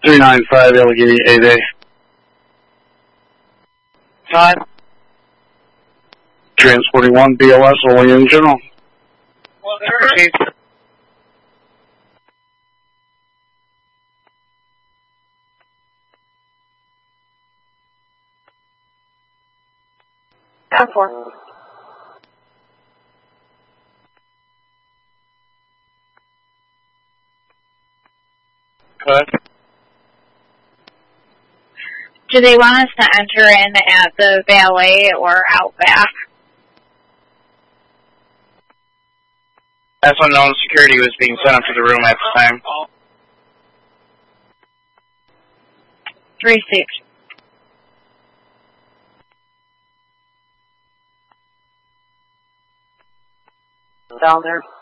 395 Allegheny 8A. Time? Transporting 1 BLS, Olean General. Well, there. 4. Good. Do they want us to enter in at the valet or out back? That's unknown security was being sent up to the room at the time. 3-6. Down there.